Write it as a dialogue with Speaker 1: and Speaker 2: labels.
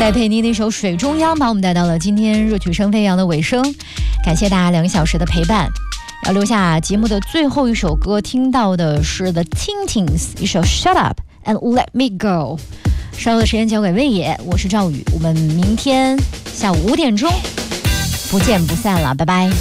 Speaker 1: 戴佩妮那首《水中央》把我们带到了今天热曲声飞扬的尾声，感谢大家2个小时的陪伴。要留下节目的最后一首歌，听到的是 The Tintins 一首 Shut Up and Let Me Go。稍后的时间交给魏野，我是赵宇，我们明天下午5点钟不见不散了，拜拜。